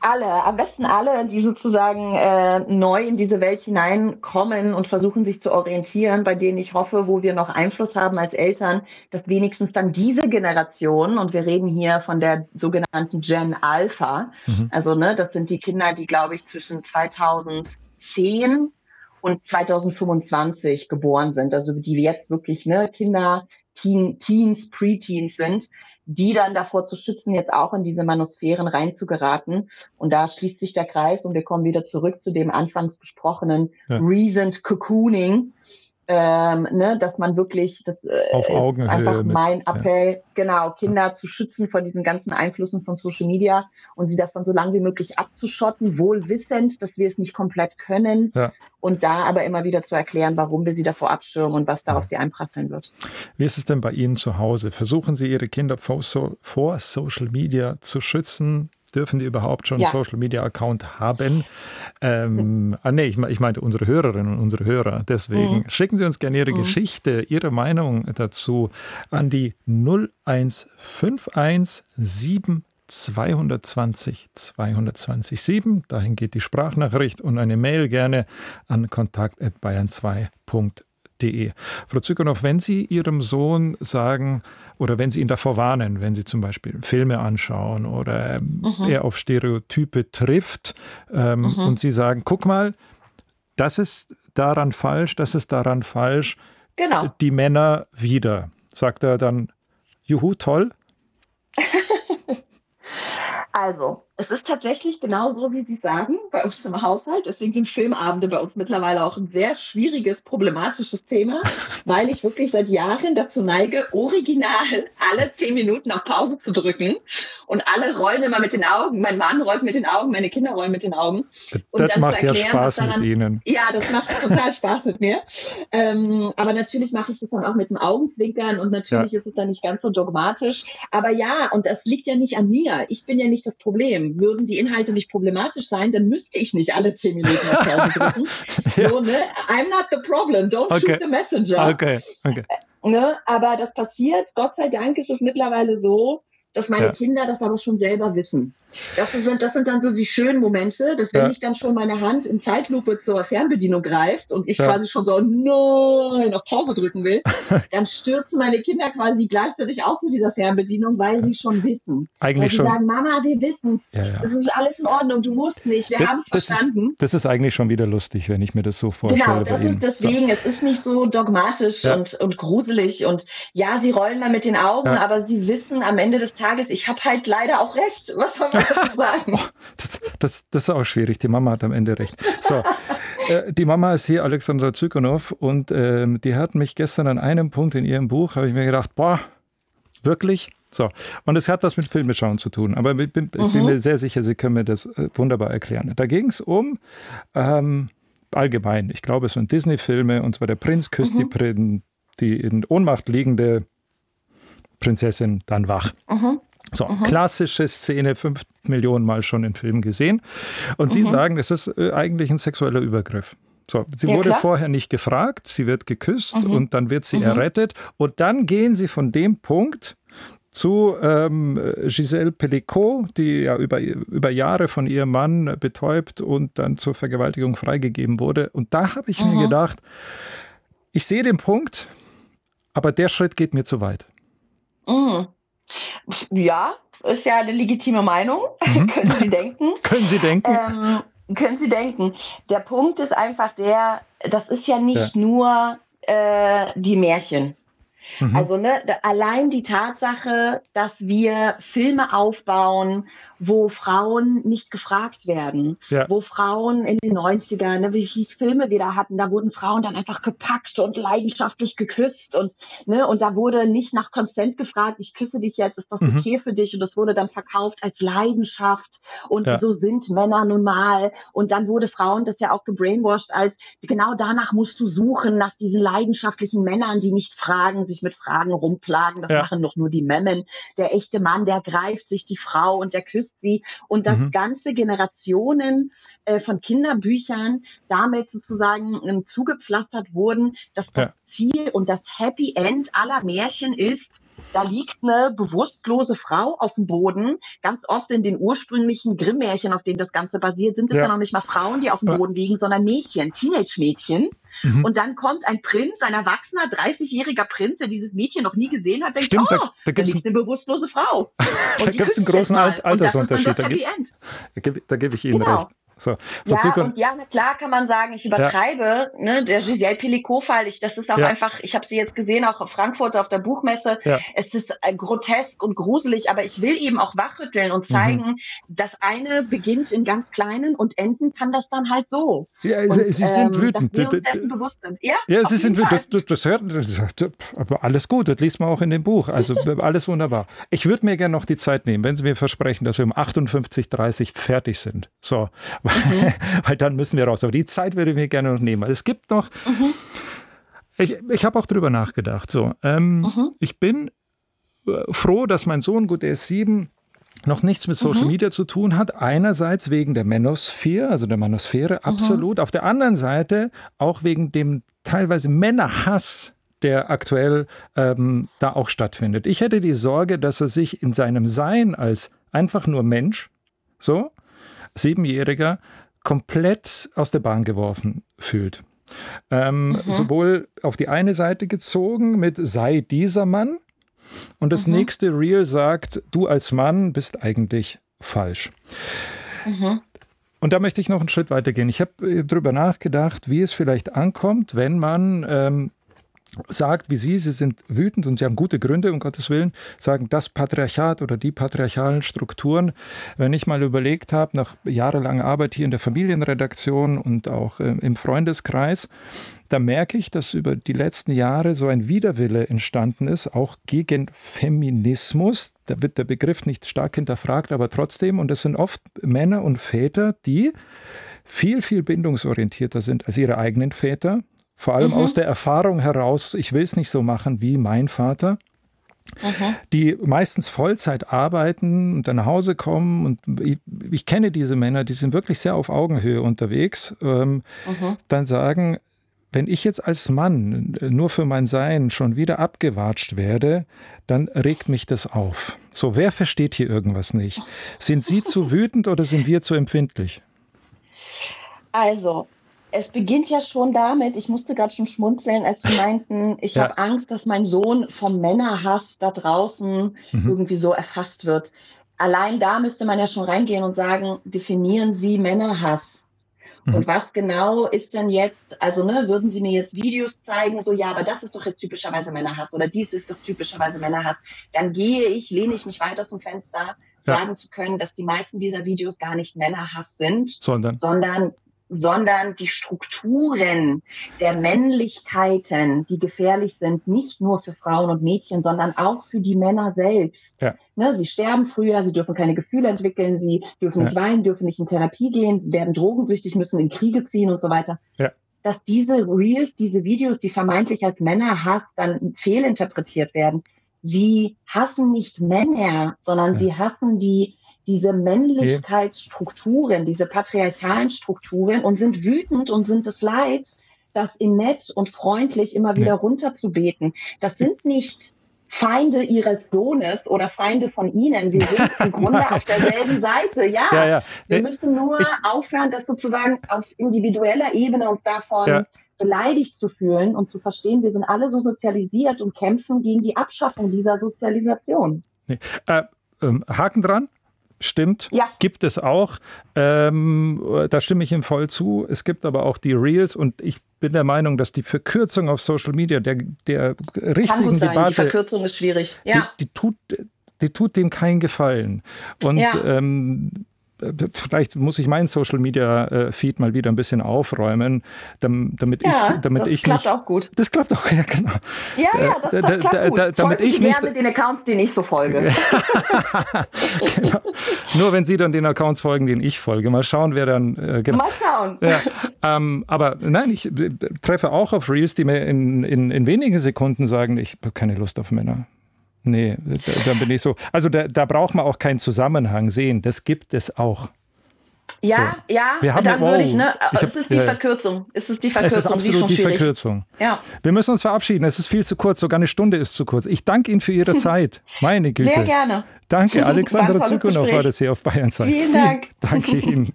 am besten alle, die sozusagen neu in diese Welt hineinkommen und versuchen, sich zu orientieren, bei denen ich hoffe, wo wir noch Einfluss haben als Eltern, dass wenigstens dann diese Generation, und wir reden hier von der sogenannten Gen Alpha, also ne, das sind die Kinder, die, glaube ich, zwischen 2010 und 2025 geboren sind, also die jetzt wirklich ne, Kinder, Teens, Preteens sind, die dann davor zu schützen, jetzt auch in diese Manosphären reinzugeraten. Und da schließt sich der Kreis und wir kommen wieder zurück zu dem anfangs besprochenen Reasoned Cocooning, ne, dass man wirklich, das auf ist Augenhöhe einfach mein mit, Appell, genau, Kinder zu schützen vor diesen ganzen Einflüssen von Social Media und sie davon so lange wie möglich abzuschotten, wohl wissend, dass wir es nicht komplett können und da aber immer wieder zu erklären, warum wir sie davor abschirmen und was da auf sie einprasseln wird. Wie ist es denn bei Ihnen zu Hause? Versuchen Sie, Ihre Kinder vor Social Media zu schützen? Dürfen die überhaupt schon einen Social-Media-Account haben? Ich meinte unsere Hörerinnen und unsere Hörer. Deswegen schicken Sie uns gerne Ihre Geschichte, Ihre Meinung dazu an die 0151 7 220 220 7. Dahin geht die Sprachnachricht und eine Mail gerne an kontakt@bayern2.de. Frau Züganow, wenn Sie Ihrem Sohn sagen oder wenn Sie ihn davor warnen, wenn Sie zum Beispiel Filme anschauen oder er auf Stereotype trifft und Sie sagen, guck mal, das ist daran falsch, Genau. Die Männer wieder. Sagt er dann, juhu, toll? Also, es ist tatsächlich genauso, wie Sie sagen, bei uns im Haushalt. Deswegen sind Filmabende bei uns mittlerweile auch ein sehr schwieriges, problematisches Thema, weil ich wirklich seit Jahren dazu neige, original alle 10 Minuten auf Pause zu drücken. Und alle rollen immer mit den Augen. Mein Mann rollt mit den Augen, meine Kinder rollen mit den Augen. Und das dann macht zu erklären, ja Spaß daran, mit Ihnen. Ja, das macht total Spaß mit mir. Aber natürlich mache ich das dann auch mit dem Augenzwinkern und natürlich ist es dann nicht ganz so dogmatisch. Aber ja, und das liegt ja nicht an mir. Ich bin ja nicht das Problem. Würden die Inhalte nicht problematisch sein, dann müsste ich nicht alle 10 Minuten auf Pause drücken. So, ne? I'm not the problem. Don't shoot the messenger. Okay. Ne? Aber das passiert. Gott sei Dank ist es mittlerweile so, dass meine Kinder das aber schon selber wissen. Das sind dann so die schönen Momente, dass wenn ich dann schon meine Hand in Zeitlupe zur Fernbedienung greift und ich quasi schon so nein auf Pause drücken will, dann stürzen meine Kinder quasi gleichzeitig auf mit dieser Fernbedienung, weil sie schon wissen. Weil sie sagen, Mama, wir wissen's. Es ist alles in Ordnung, du musst nicht, wir haben es verstanden. Das ist eigentlich schon wieder lustig, wenn ich mir das so vorstelle. Genau, das ist deswegen, es ist nicht so dogmatisch und gruselig und ja, sie rollen mal mit den Augen, aber sie wissen am Ende des Tages, ich habe halt leider auch recht. Was soll man dazu sagen? Das ist auch schwierig. Die Mama hat am Ende recht. So, die Mama ist hier, Alexandra Zykanow, und die hat mich gestern an einem Punkt in ihrem Buch, habe ich mir gedacht, boah, wirklich? So, und es hat was mit Filmeschauen zu tun, aber ich bin mir sehr sicher, Sie können mir das wunderbar erklären. Da ging es um allgemein, ich glaube, es sind Disney-Filme, und zwar der Prinz küsst die in Ohnmacht liegende Prinzessin dann wach. So, klassische Szene, 5 Millionen Mal schon in Filmen gesehen. Und Sie sagen, das ist eigentlich ein sexueller Übergriff. So, sie wurde vorher nicht gefragt, sie wird geküsst und dann wird sie errettet. Und dann gehen Sie von dem Punkt zu Gisèle Pelicot, die ja über Jahre von ihrem Mann betäubt und dann zur Vergewaltigung freigegeben wurde. Und da habe ich mir gedacht, ich sehe den Punkt, aber der Schritt geht mir zu weit. Ja, ist ja eine legitime Meinung. Können Sie denken. Können Sie denken. Können Sie denken. Der Punkt ist einfach das ist ja nicht nur die Märchen. Also allein die Tatsache, dass wir Filme aufbauen, wo Frauen nicht gefragt werden, wo Frauen in den 90ern, wie viele Filme wir da hatten, da wurden Frauen dann einfach gepackt und leidenschaftlich geküsst und da wurde nicht nach Consent gefragt, ich küsse dich jetzt, ist das okay für dich? Und das wurde dann verkauft als Leidenschaft und so sind Männer nun mal. Und dann wurde Frauen das ja auch gebrainwashed als, genau danach musst du suchen, nach diesen leidenschaftlichen Männern, die nicht fragen, sich mit Fragen rumplagen, das machen doch nur die Memmen. Der echte Mann, der greift sich die Frau und der küsst sie. Und das ganze Generationen von Kinderbüchern damit sozusagen zugepflastert wurden, dass das Ziel und das Happy End aller Märchen ist, da liegt eine bewusstlose Frau auf dem Boden. Ganz oft in den ursprünglichen Grimm-Märchen, auf denen das Ganze basiert, sind es ja noch nicht mal Frauen, die auf dem Boden liegen, sondern Mädchen, Teenage-Mädchen. Und dann kommt ein Prinz, ein erwachsener, 30-jähriger Prinz, der dieses Mädchen noch nie gesehen hat, denkt, stimmt, da liegt eine bewusstlose Frau. Da gibt es einen großen Altersunterschied. Da gebe ich Ihnen recht. So, na klar kann man sagen, ich übertreibe, ne, der Giselle Pelicot-Fall, das ist auch einfach, ich habe sie jetzt gesehen, auch auf Frankfurt auf der Buchmesse, es ist grotesk und gruselig, aber ich will eben auch wachrütteln und zeigen, das eine beginnt in ganz Kleinen und enden kann das dann halt so. Ja, und, sie sind wütend. Dass wir uns dessen bewusst sind. Ja, sie sind wütend. Das hört, aber alles gut, das liest man auch in dem Buch, also alles wunderbar. Ich würde mir gerne noch die Zeit nehmen, wenn Sie mir versprechen, dass wir um 58:30 fertig sind. So. Weil dann müssen wir raus. Aber die Zeit würde ich mir gerne noch nehmen. Es gibt noch, ich habe auch drüber nachgedacht. So, ich bin froh, dass mein Sohn, gut, der ist 7, noch nichts mit Social Media zu tun hat. Einerseits wegen der Manosphere, also der Manosphäre, absolut. Auf der anderen Seite auch wegen dem teilweise Männerhass, der aktuell da auch stattfindet. Ich hätte die Sorge, dass er sich in seinem Sein als einfach nur Mensch, so, 7-Jähriger, komplett aus der Bahn geworfen fühlt. Sowohl auf die eine Seite gezogen mit sei dieser Mann und das nächste Reel sagt, du als Mann bist eigentlich falsch. Und da möchte ich noch einen Schritt weiter gehen. Ich habe darüber nachgedacht, wie es vielleicht ankommt, wenn man sagt, wie Sie sind wütend und Sie haben gute Gründe, um Gottes Willen, sagen, das Patriarchat oder die patriarchalen Strukturen. Wenn ich mal überlegt habe, nach jahrelanger Arbeit hier in der Familienredaktion und auch im Freundeskreis, da merke ich, dass über die letzten Jahre so ein Widerwille entstanden ist, auch gegen Feminismus. Da wird der Begriff nicht stark hinterfragt, aber trotzdem. Und es sind oft Männer und Väter, die viel, viel bindungsorientierter sind als ihre eigenen Väter. Vor allem aus der Erfahrung heraus, ich will es nicht so machen wie mein Vater, die meistens Vollzeit arbeiten und dann nach Hause kommen. Und ich kenne diese Männer, die sind wirklich sehr auf Augenhöhe unterwegs, dann sagen, wenn ich jetzt als Mann nur für mein Sein schon wieder abgewatscht werde, dann regt mich das auf. So, wer versteht hier irgendwas nicht? Sind Sie zu wütend oder sind wir zu empfindlich? Also, es beginnt ja schon damit, ich musste gerade schon schmunzeln, als Sie meinten, ich habe Angst, dass mein Sohn vom Männerhass da draußen irgendwie so erfasst wird. Allein da müsste man ja schon reingehen und sagen, definieren Sie Männerhass. Und was genau ist denn jetzt, also würden Sie mir jetzt Videos zeigen, so ja, aber das ist doch jetzt typischerweise Männerhass oder dies ist doch typischerweise Männerhass, dann lehne ich mich weit aus dem Fenster, sagen zu können, dass die meisten dieser Videos gar nicht Männerhass sind, sondern die Strukturen der Männlichkeiten, die gefährlich sind, nicht nur für Frauen und Mädchen, sondern auch für die Männer selbst. Ja. Sie sterben früher, sie dürfen keine Gefühle entwickeln, sie dürfen nicht weinen, dürfen nicht in Therapie gehen, sie werden drogensüchtig, müssen in Kriege ziehen und so weiter. Ja. Dass diese Reels, diese Videos, die vermeintlich als Männerhass dann fehlinterpretiert werden, sie hassen nicht Männer, sondern sie hassen diese Männlichkeitsstrukturen, diese patriarchalen Strukturen und sind wütend und sind es leid, das in nett und freundlich immer wieder runterzubeten. Das sind nicht Feinde ihres Sohnes oder Feinde von ihnen. Wir sind im Grunde auf derselben Seite. Ja. Wir müssen nur aufhören, das sozusagen auf individueller Ebene uns davon beleidigt zu fühlen und zu verstehen, wir sind alle so sozialisiert und kämpfen gegen die Abschaffung dieser Sozialisation. Haken dran. Stimmt, gibt es auch. Da stimme ich ihm voll zu. Es gibt aber auch die Reels und ich bin der Meinung, dass die Verkürzung auf Social Media der richtigen Kann gut sein. Debatte, die Verkürzung ist schwierig. Ja. Die tut dem keinen Gefallen. Und vielleicht muss ich meinen Social-Media-Feed mal wieder ein bisschen aufräumen, damit ich klappt nicht, auch gut. Das klappt auch, ja genau. Das klappt gut. Damit ich nicht den Accounts, denen ich so folge. Genau. Nur wenn Sie dann den Accounts folgen, denen ich folge. Mal schauen, wer dann... Mal schauen. Ja, aber nein, ich treffe auch auf Reels, die mir in wenigen Sekunden sagen, ich habe keine Lust auf Männer. Nee, da bin ich so. Also da braucht man auch keinen Zusammenhang sehen. Das gibt es auch. Ja, so. ja, wir haben, dann würde ich, es ist die Verkürzung. Es ist die Verkürzung. Es ist absolut die Verkürzung. Ja. Wir müssen uns verabschieden. Es ist viel zu kurz. Sogar eine Stunde ist zu kurz. Ich danke Ihnen für Ihre Zeit. Meine Güte. Sehr gerne. Danke, Alexandra Zukunov war das hier auf Bayern 2. Vielen Dank. Danke Ihnen.